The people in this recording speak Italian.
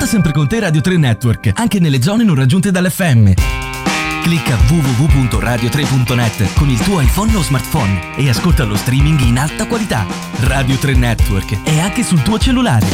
Porta sempre con te Radio 3 Network, anche nelle zone non raggiunte dall'FM. Clicca www.radio3.net con il tuo iPhone o smartphone e ascolta lo streaming in alta qualità. Radio 3 Network è anche sul tuo cellulare.